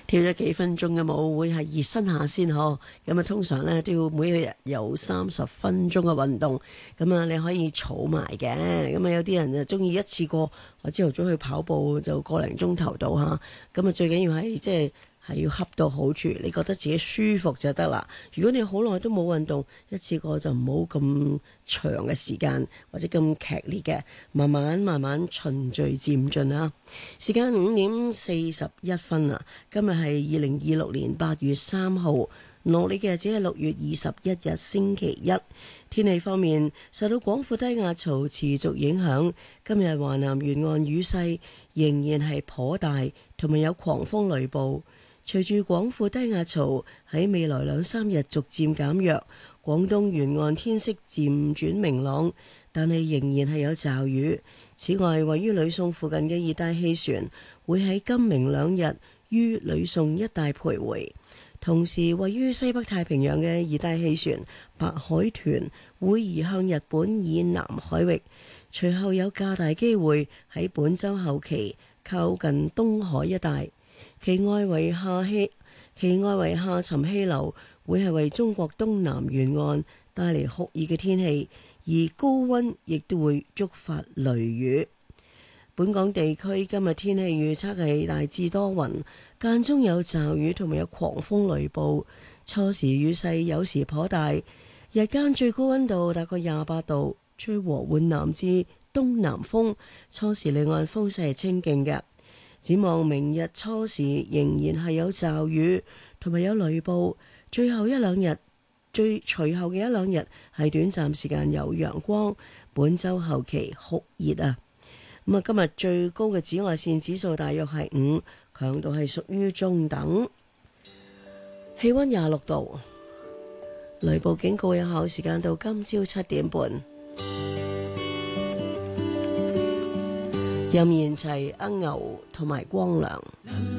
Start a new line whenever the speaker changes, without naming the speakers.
跳咗幾分鐘嘅舞會係熱身下先嗬，咁啊通常咧都要每日有30分鐘嘅運動，咁啊你可以儲埋嘅，咁啊有啲人就中意一次過，我朝頭早去跑步就個零鐘頭到吓，咁啊最緊要係係要恰到好處，你覺得自己舒服就得啦。如果你好耐都冇運動，一次過就唔好咁長嘅時間或者咁劇烈嘅，慢慢循序漸進啦。時間5:41啦，今日係2026年8月3號，農曆嘅日子係6月21日星期一。天氣方面，受到廣闊低壓槽持續影響，今日華南沿岸雨勢仍然係頗大，同埋有狂風雷暴。隨住廣闊低壓槽喺未來2-3日逐漸減弱，廣東沿岸天色漸轉明朗，但係仍然係有驟雨。此外，位於呂宋附近嘅熱帶氣旋會喺今明2日於呂宋一帶徘徊。同時，位於西北太平洋嘅熱帶氣旋白海豚會移向日本以南海域，隨後有較大機會喺本週後期靠近東海一帶。其外圍下沉氣流會係為中國東南沿岸帶嚟酷熱嘅天氣，而高溫亦都會觸發雷雨。本港地區今日天氣預測係大致多雲，間中有驟雨同埋有狂風雷暴，初時雨勢有時頗大，日間最高溫度大概28度，吹和緩南至東南風，初時離岸風勢係清勁嘅。展望明日初時仍然係有驟雨同埋有雷暴，隨後嘅一兩日係短暫時間有陽光。本周後期酷熱啊！咁啊，今日最高嘅紫外線指數大約係5，強度係屬於中等。氣溫26度，雷暴警告有效時間到今朝7點半。任賢齊、阿牛同埋光良。